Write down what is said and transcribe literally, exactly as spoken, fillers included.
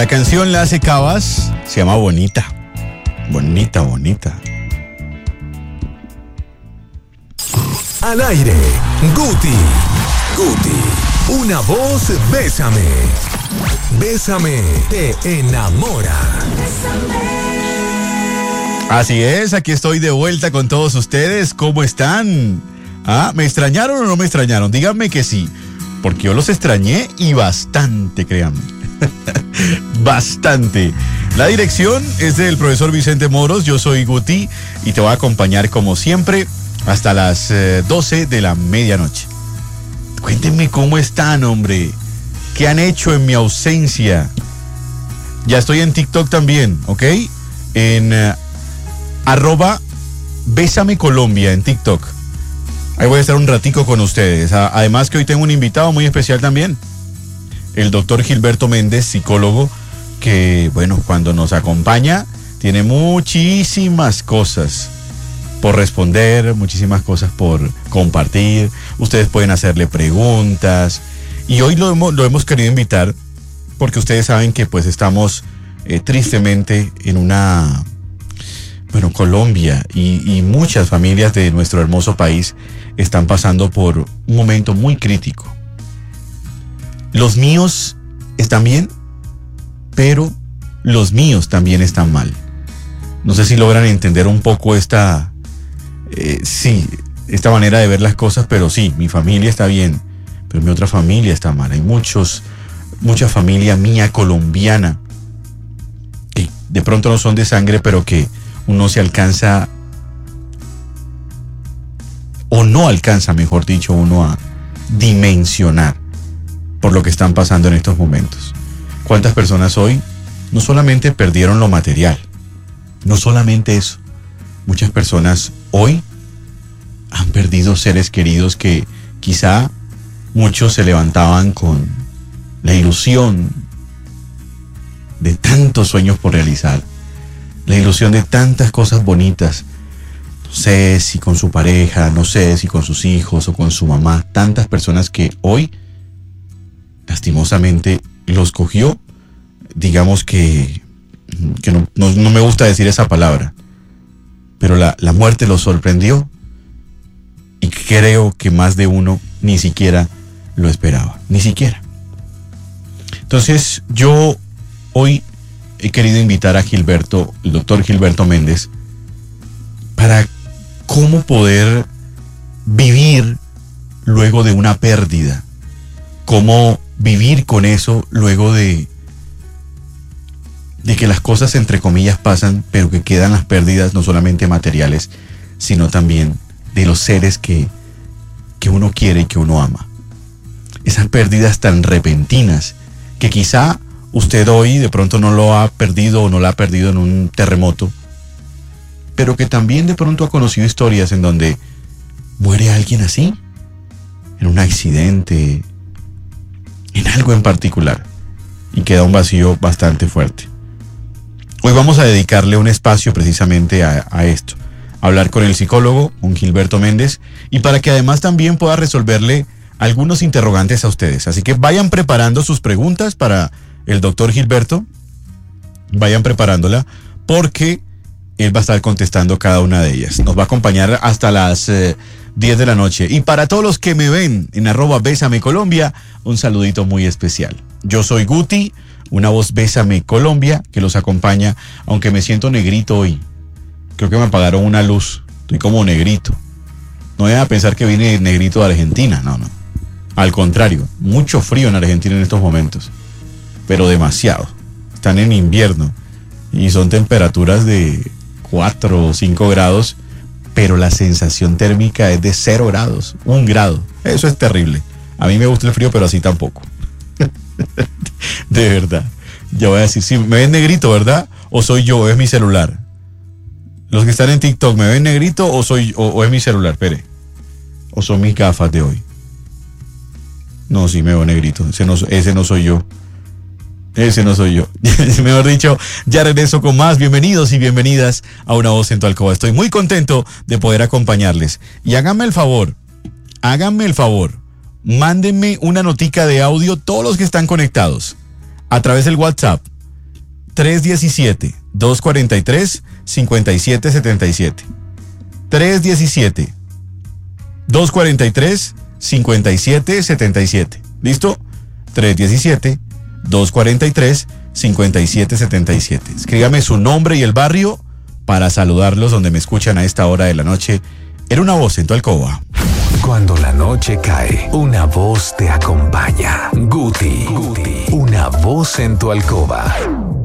La canción la hace Cabas, se llama Bonita. Bonita, bonita. Al aire, Guti. Guti. Una voz, bésame. Bésame, te enamora. Así es, aquí estoy de vuelta con todos ustedes. ¿Cómo están? ¿Ah, me extrañaron o no me extrañaron? Díganme que sí, porque yo los extrañé y bastante, créanme. Bastante. La dirección es del profesor Vicente Moros, yo soy Guti y te voy a acompañar como siempre hasta las eh, doce de la medianoche. Cuéntenme cómo están, hombre. ¿Qué han hecho en mi ausencia? Ya estoy en TikTok también, ¿ok? En uh, arroba Bésame Colombia en TikTok. Ahí voy a estar un ratico con ustedes. A- además que hoy tengo un invitado muy especial también. El doctor Gilberto Méndez, psicólogo, que, bueno, cuando nos acompaña, tiene muchísimas cosas por responder, muchísimas cosas por compartir. Ustedes pueden hacerle preguntas. Y hoy lo hemos, lo hemos querido invitar porque ustedes saben que pues estamos eh, tristemente en una, bueno, Colombia y, y muchas familias de nuestro hermoso país están pasando por un momento muy crítico. Los míos están bien, pero los míos también están mal. No sé si logran entender un poco esta, eh, sí, esta manera de ver las cosas, pero sí, mi familia está bien, pero mi otra familia está mal. Hay muchos, mucha familia mía colombiana que de pronto no son de sangre, pero que uno se alcanza, o no alcanza, mejor dicho, uno a dimensionar por lo que están pasando en estos momentos. ¿Cuántas personas hoy no solamente perdieron lo material? No solamente eso. Muchas personas hoy han perdido seres queridos que quizá muchos se levantaban con la ilusión de tantos sueños por realizar, la ilusión de tantas cosas bonitas. No sé si con su pareja, no sé si con sus hijos o con su mamá. Tantas personas que hoy lastimosamente los cogió, digamos que, que no, no, no me gusta decir esa palabra, pero la, la muerte los sorprendió y creo que más de uno ni siquiera lo esperaba, ni siquiera. Entonces yo hoy he querido invitar a Gilberto, el doctor Gilberto Méndez, para cómo poder vivir luego de una pérdida, cómo vivir con eso luego de, de que las cosas entre comillas pasan, pero que quedan las pérdidas no solamente materiales, sino también de los seres que, que uno quiere y que uno ama. Esas pérdidas tan repentinas que quizá usted hoy de pronto no lo ha perdido o no la ha perdido en un terremoto, pero que también de pronto ha conocido historias en donde muere alguien así, en un accidente, en algo en particular, y queda un vacío bastante fuerte. Hoy vamos a dedicarle un espacio precisamente a, a esto, a hablar con el psicólogo, con Gilberto Méndez, y para que además también pueda resolverle algunos interrogantes a ustedes. Así que vayan preparando sus preguntas para el doctor Gilberto, vayan preparándola, porque él va a estar contestando cada una de ellas. Nos va a acompañar hasta las eh, diez de la noche. Y para todos los que me ven en arroba Bésame Colombia, un saludito muy especial. Yo soy Guti, una voz Bésame Colombia, que los acompaña, aunque me siento negrito hoy. Creo que me apagaron una luz. Estoy como negrito. No vayan a pensar que vine negrito de Argentina, no, no. Al contrario, mucho frío en Argentina en estos momentos. Pero demasiado. Están en invierno y son temperaturas de cuatro o cinco grados, pero la sensación térmica es de cero grados, un grado. Eso es terrible. A mí me gusta el frío, pero así tampoco. De verdad. Ya voy a decir, sí, me ven negrito, ¿verdad? O soy yo, o es mi celular. Los que están en TikTok, ¿me ven negrito o soy o, o es mi celular? Espere. O son mis gafas de hoy. No, sí me veo negrito. Ese no, ese no soy yo. Ese no soy yo. Mejor dicho, ya regreso con más. Bienvenidos y bienvenidas a Una Voz en tu Alcoba. Estoy muy contento de poder acompañarles. Y háganme el favor, háganme el favor, mándenme una notica de audio todos los que están conectados a través del WhatsApp tres uno siete, dos cuatro tres, cinco siete siete siete. tres uno siete, dos cuatro tres, cinco siete siete siete. ¿Listo? tres uno siete, dos cuatro tres, cinco siete siete siete. Escríbame su nombre y el barrio para saludarlos donde me escuchan a esta hora de la noche. Era una voz en tu alcoba. Cuando la noche cae, una voz te acompaña. Guti, Guti, una voz en tu alcoba.